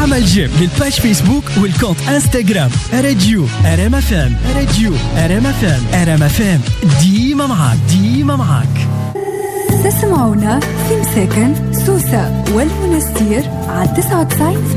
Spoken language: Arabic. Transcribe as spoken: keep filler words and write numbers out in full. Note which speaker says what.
Speaker 1: اعمل جيم للباج فيسبوك والكونت انستغرام راديو ار ام اف ام. راديو ار ام اف ام. ار ام اف ام ديما معاك ديما معاك.
Speaker 2: تسمعونا في مساكن سوسة والمنستير على تسعة وتسعين